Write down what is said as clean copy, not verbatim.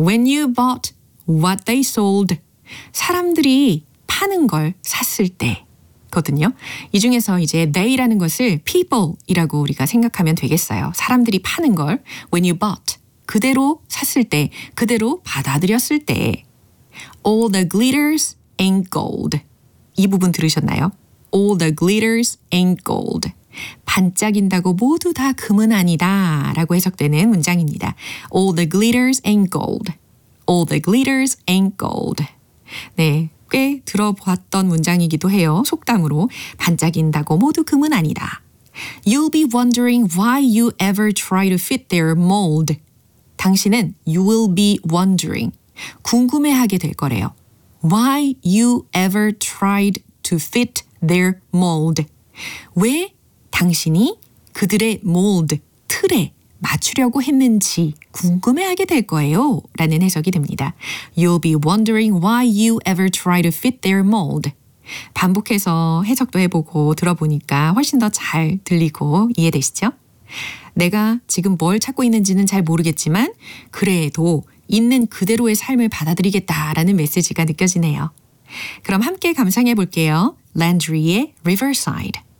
When you bought what they sold. 사람들이 파는 걸 샀을 때 거든요. 이 중에서 이제 they라는 것을 people이라고 우리가 생각하면 되겠어요. 사람들이 파는 걸 when you bought 그대로 샀을 때, 그대로 받아들였을 때 all the glitters ain't gold. 이 부분 들으셨나요? All the glitters ain't gold. 반짝인다고 모두 다 금은 아니다 라고 해석되는 문장입니다. All the glitters ain't gold. All the glitters ain't gold. 네, 꽤 들어봤던 문장이기도 해요. 속담으로 반짝인다고 모두 금은 아니다. You'll be wondering why you ever try to fit their mold. 당신은 you will be wondering. 궁금해하게 될 거래요. Why you ever tried to fit their mold. 왜 당신이 그들의 mold, 틀에 맞추려고 했는지 궁금해하게 될 거예요. 라는 해석이 됩니다. You'll be wondering why you ever try to fit their mold. 반복해서 해석도 해보고 들어보니까 훨씬 더 잘 들리고 이해되시죠? 내가 지금 뭘 찾고 있는지는 잘 모르겠지만 그래도 있는 그대로의 삶을 받아들이겠다라는 메시지가 느껴지네요. 그럼 함께 감상해 볼게요. 랜드리의 Riverside.